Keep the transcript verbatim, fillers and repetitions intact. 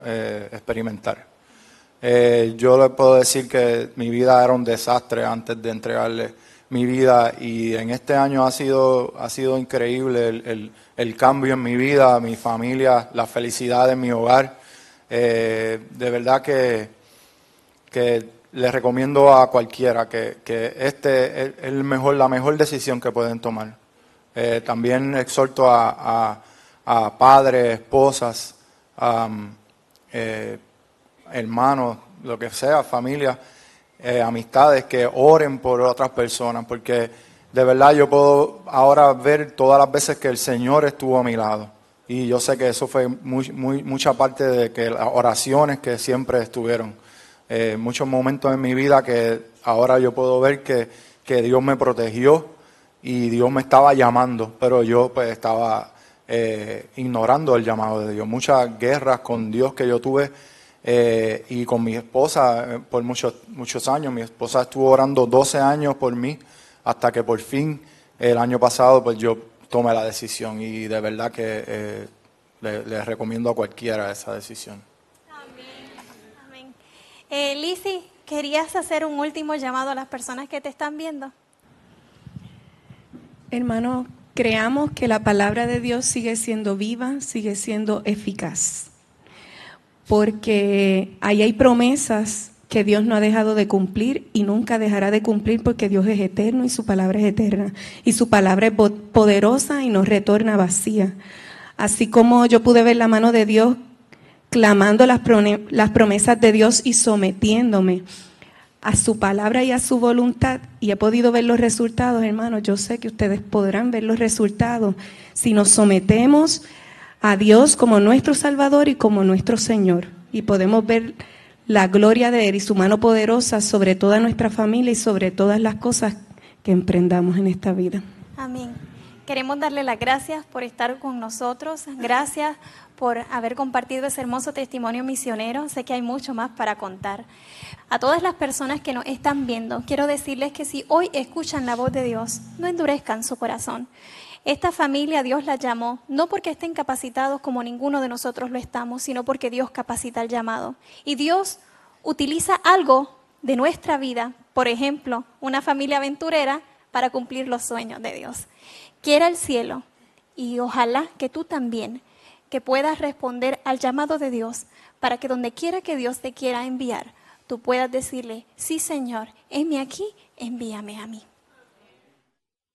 eh, experimentar. Eh, yo le puedo decir que mi vida era un desastre antes de entregarle mi vida, y en este año ha sido, ha sido increíble el, el, el cambio en mi vida, mi familia, la felicidad en mi hogar. Eh, de verdad que, que les recomiendo a cualquiera que, que este es el mejor, la mejor decisión que pueden tomar. Eh, también exhorto a, a, a padres, esposas, um, eh, hermanos, lo que sea, familia, eh, amistades, que oren por otras personas, porque de verdad yo puedo ahora ver todas las veces que el Señor estuvo a mi lado, y yo sé que eso fue muy, muy, mucha parte de que las oraciones que siempre estuvieron, eh, muchos momentos en mi vida que ahora yo puedo ver que, que Dios me protegió y Dios me estaba llamando, pero yo pues estaba eh, ignorando el llamado de Dios. Muchas guerras con Dios que yo tuve, eh, y con mi esposa eh, por muchos, muchos años. Mi esposa estuvo orando doce años por mí, hasta que por fin el año pasado pues yo tomé la decisión, y de verdad que eh, le, le recomiendo a cualquiera esa decisión. Amén. Amén. Eh, Lizzy, ¿querías hacer un último llamado a las personas que te están viendo? Hermano, creamos que la palabra de Dios sigue siendo viva, sigue siendo eficaz, porque ahí hay promesas que Dios no ha dejado de cumplir y nunca dejará de cumplir, porque Dios es eterno y su palabra es eterna, y su palabra es poderosa y no retorna vacía. Así como yo pude ver la mano de Dios clamando las promesas de Dios y sometiéndome a su palabra y a su voluntad, y he podido ver los resultados, hermanos. Yo sé que ustedes podrán ver los resultados si nos sometemos a Dios como nuestro Salvador y como nuestro Señor, y podemos ver la gloria de Él y su mano poderosa sobre toda nuestra familia y sobre todas las cosas que emprendamos en esta vida. Amén. Queremos darle las gracias por estar con nosotros. Gracias por haber compartido ese hermoso testimonio misionero. Sé que hay mucho más para contar. A todas las personas que nos están viendo, quiero decirles que si hoy escuchan la voz de Dios, no endurezcan su corazón. Esta familia Dios la llamó, no porque estén capacitados como ninguno de nosotros lo estamos, sino porque Dios capacita el llamado. Y Dios utiliza algo de nuestra vida, por ejemplo, una familia aventurera, para cumplir los sueños de Dios. Quiera el cielo, y ojalá que tú también, que puedas responder al llamado de Dios, para que donde quiera que Dios te quiera enviar, tú puedas decirle: sí, Señor, heme aquí, envíame a mí.